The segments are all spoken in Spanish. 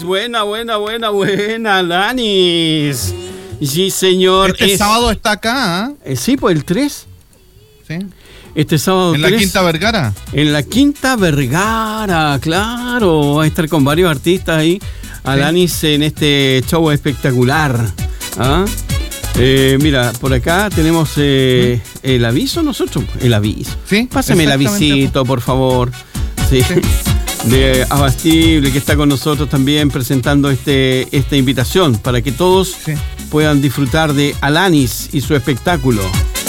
Alanis, buena, Alanis. Sí, señor. Este sábado está acá, ¿eh? Sí, pues el 3. Sí. Este sábado ¿En 3, la Quinta Vergara? En la Quinta Vergara, claro. Va a estar con varios artistas ahí. Alanis sí. En este show espectacular. ¿Ah? Mira, por acá tenemos el aviso nosotros. El aviso. Sí. Pásame el avisito, por favor. Sí. De Abastible, que está con nosotros también presentando esta invitación para que todos puedan disfrutar de Alanis y su espectáculo.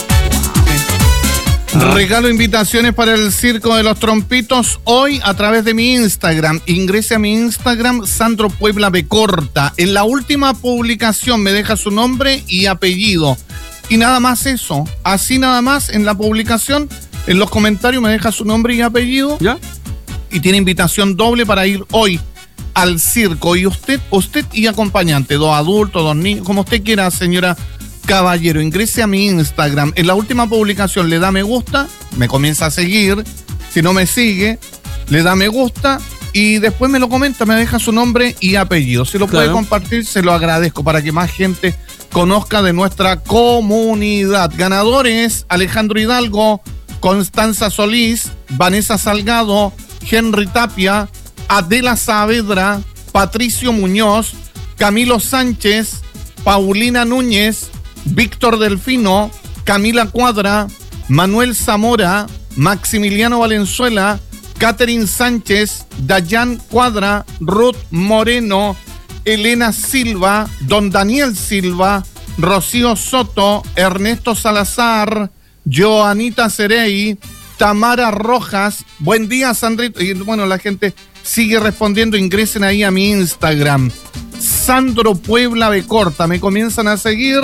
Regalo invitaciones para el Circo de los Trompitos hoy a través de mi Instagram. Ingrese a mi Instagram, Sandro Puebla Becorta. En la última publicación me deja su nombre y apellido. Y nada más eso. Así nada más en la publicación, en los comentarios me deja su nombre y apellido. ¿Ya? Y tiene invitación doble para ir hoy al circo. Y usted y acompañante, 2 adultos, 2 niños, como usted quiera, señora caballero. Ingrese a mi Instagram. En la última publicación le da me gusta, me comienza a seguir. Si no me sigue, le da me gusta y después me lo comenta, me deja su nombre y apellido. Si lo puede compartir, se lo agradezco para que más gente conozca de nuestra comunidad. Ganadores: Alejandro Hidalgo, Constanza Solís, Vanessa Salgado, Henry Tapia, Adela Saavedra, Patricio Muñoz, Camilo Sánchez, Paulina Núñez, Víctor Delfino, Camila Cuadra, Manuel Zamora, Maximiliano Valenzuela, Catherine Sánchez, Dayan Cuadra, Ruth Moreno, Elena Silva, Don Daniel Silva, Rocío Soto, Ernesto Salazar, Joanita Cerey, Tamara Rojas. Buen día, Sandrito. Y bueno, la gente sigue respondiendo. Ingresen ahí a mi Instagram, Sandro Puebla Becorta. Me comienzan a seguir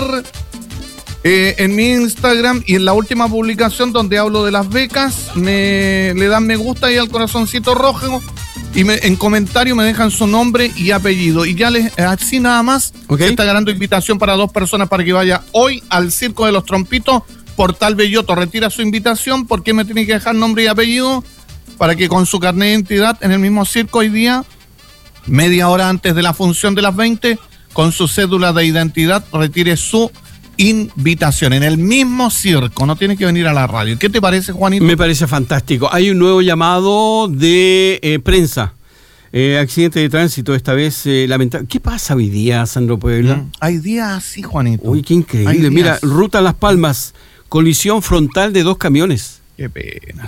en mi Instagram y en la última publicación donde hablo de las becas le dan me gusta ahí al corazoncito rojo y en comentario me dejan su nombre y apellido. Y ya así nada más se está ganando invitación para 2 personas para que vaya hoy al Circo de los Trompitos. Portal Belloto retira su invitación. ¿Por qué me tiene que dejar nombre y apellido? Para que con su carnet de identidad en el mismo circo hoy día, media hora antes de la función de las 20, con su cédula de identidad, retire su invitación en el mismo circo. No tiene que venir a la radio. ¿Qué te parece, Juanito? Me parece fantástico. Hay un nuevo llamado de prensa. Accidente de tránsito, esta vez lamentable. ¿Qué pasa hoy día, Sandro Puebla? Hay días así, Juanito. Uy, qué increíble. Mira, ruta Las Palmas, colisión frontal de 2 camiones. Qué pena.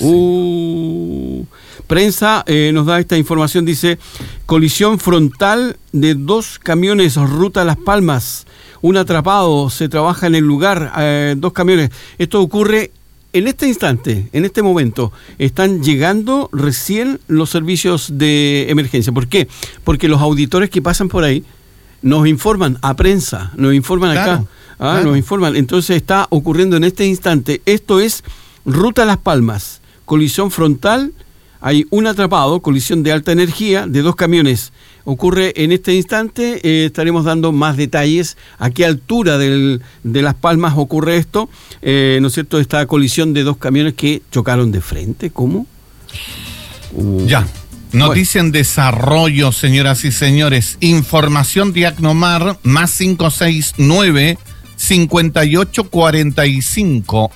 Prensa nos da esta información, dice: colisión frontal de 2 camiones, ruta Las Palmas. Un atrapado, se trabaja en el lugar, 2 camiones. Esto ocurre en este instante, en este momento. Están llegando recién los servicios de emergencia. ¿Por qué? Porque los auditores que pasan por ahí nos informan a prensa, nos informan acá. Nos informan. Entonces está ocurriendo en este instante. Esto es ruta Las Palmas, colisión frontal. Hay un atrapado, colisión de alta energía de 2 camiones. Ocurre en este instante, estaremos dando más detalles. ¿A qué altura de Las Palmas ocurre esto? ¿No es cierto? Esta colisión de 2 camiones que chocaron de frente. ¿Cómo? Ya. Noticia en desarrollo, señoras y señores. Información de Acnomar, más 569 5845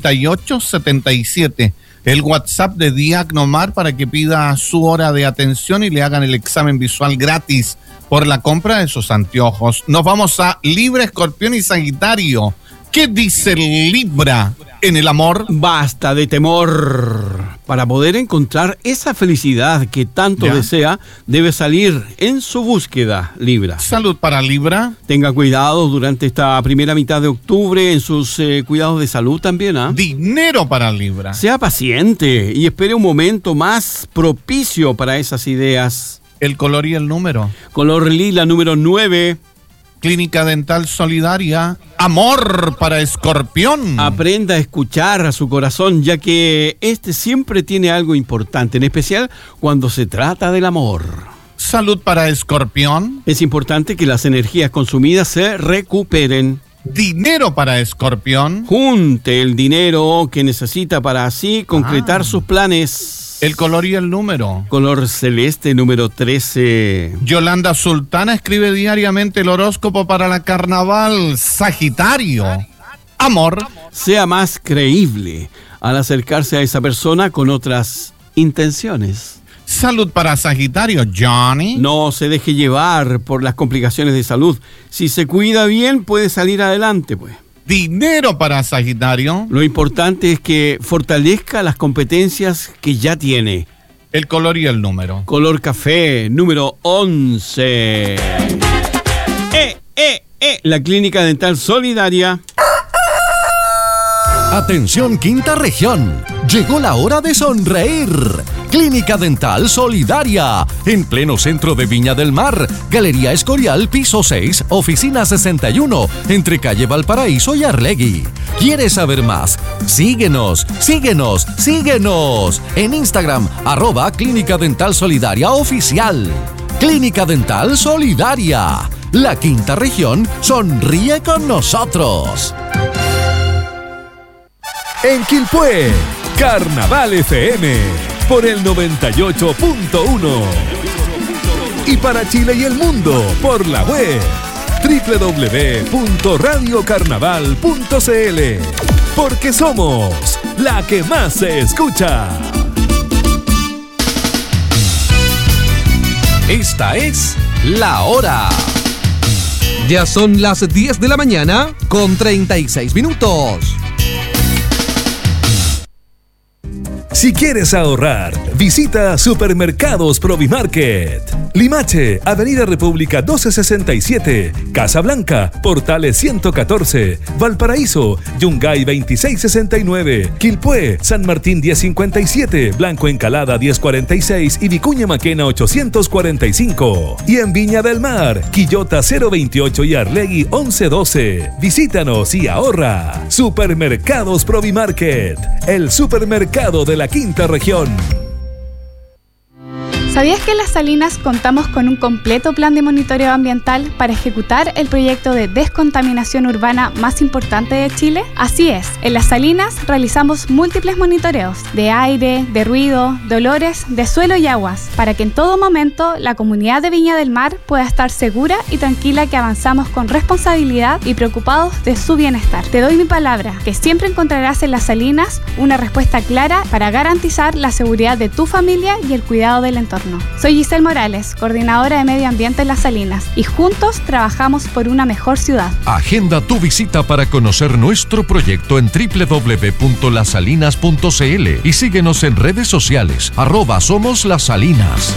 8877. El WhatsApp de Diagnomar para que pida su hora de atención y le hagan el examen visual gratis por la compra de sus anteojos. Nos vamos a Libra, Escorpión y Sagitario. ¿Qué dice Libra en el amor? Basta de temor. Para poder encontrar esa felicidad que tanto desea, debe salir en su búsqueda, Libra. Salud para Libra. Tenga cuidado durante esta primera mitad de octubre en sus cuidados de salud también. Dinero para Libra. Sea paciente y espere un momento más propicio para esas ideas. El color y el número. Color lila, número 9. Clínica Dental Solidaria. Amor para Escorpión. Aprenda a escuchar a su corazón, ya que este siempre tiene algo importante, en especial cuando se trata del amor. Salud para Escorpión. Es importante que las energías consumidas se recuperen. Dinero para Escorpión. Junte el dinero que necesita para así concretar sus planes. El color y el número. Color celeste, número 13. Yolanda Sultana escribe diariamente el horóscopo para la carnaval. Sagitario. Amor. Sea más creíble al acercarse a esa persona con otras intenciones. Salud para Sagitario, Johnny. No se deje llevar por las complicaciones de salud. Si se cuida bien, puede salir adelante, pues. Dinero para Sagitario. Lo importante es que fortalezca las competencias que ya tiene. El color y el número. Color café, número 11. La Clínica Dental Solidaria. Atención Quinta Región, llegó la hora de sonreír. Clínica Dental Solidaria, en pleno centro de Viña del Mar, Galería Escorial, piso 6, oficina 61, entre calle Valparaíso y Arlegui. ¿Quieres saber más? Síguenos en Instagram, @Clínica Dental Solidaria Oficial. Clínica Dental Solidaria, la Quinta Región sonríe con nosotros. En Quilpué, Carnaval FM, por el 98.1. Y para Chile y el mundo, por la web, www.radiocarnaval.cl. Porque somos la que más se escucha. Esta es La Hora. Ya son las 10 de la mañana con 36 minutos. Si quieres ahorrar, visita Supermercados Provimarket. Limache, Avenida República 1267, Casablanca, Portales 114, Valparaíso, Yungay 2669, Quilpué, San Martín 1057, Blanco Encalada 1046 y Vicuña Maquena 845. Y en Viña del Mar, Quillota 028 y Arlegui 1112. Visítanos y ahorra. Supermercados Provimarket, el supermercado de la Quinta Región. ¿Sabías que en Las Salinas contamos con un completo plan de monitoreo ambiental para ejecutar el proyecto de descontaminación urbana más importante de Chile? Así es, en Las Salinas realizamos múltiples monitoreos de aire, de ruido, de olores, de suelo y aguas, para que en todo momento la comunidad de Viña del Mar pueda estar segura y tranquila que avanzamos con responsabilidad y preocupados de su bienestar. Te doy mi palabra, que siempre encontrarás en Las Salinas una respuesta clara para garantizar la seguridad de tu familia y el cuidado del entorno. Soy Giselle Morales, coordinadora de Medio Ambiente en Las Salinas, y juntos trabajamos por una mejor ciudad. Agenda tu visita para conocer nuestro proyecto en www.lasalinas.cl y síguenos en redes sociales, @SomosLasSalinas.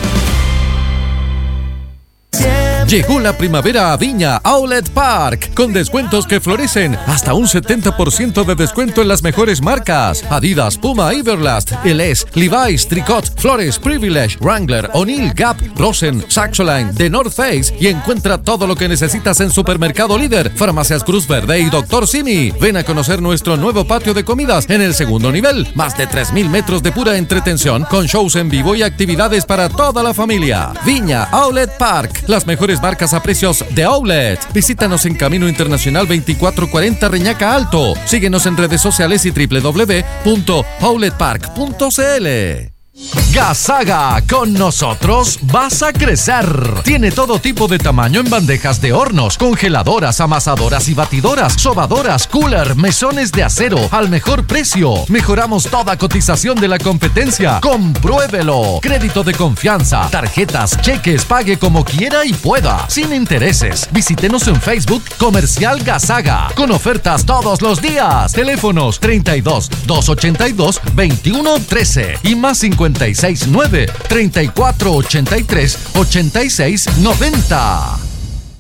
Llegó la primavera a Viña Outlet Park, con descuentos que florecen, hasta un 70% de descuento en las mejores marcas: Adidas, Puma, Everlast, LS, Levi's, Tricot, Flores, Privilege, Wrangler, O'Neill, Gap, Rosen, Saxoline, The North Face, y encuentra todo lo que necesitas en Supermercado Líder, Farmacias Cruz Verde y Dr. Simi. Ven a conocer nuestro nuevo patio de comidas en el segundo nivel, más de 3.000 metros de pura entretención, con shows en vivo y actividades para toda la familia. Viña Outlet Park, las mejores marcas a precios de outlet. Visítanos en Camino Internacional 2440 Reñaca Alto. Síguenos en redes sociales y www.outletpark.cl. Gasaga, con nosotros vas a crecer. Tiene todo tipo de tamaño en bandejas de hornos, congeladoras, amasadoras y batidoras, sobadoras, cooler, mesones de acero al mejor precio. Mejoramos toda cotización de la competencia. Compruébelo. Crédito de confianza, tarjetas, cheques, pague como quiera y pueda, sin intereses. Visítenos en Facebook Comercial Gasaga, con ofertas todos los días. Teléfonos 32 282 2113 y más 569 3483 8690.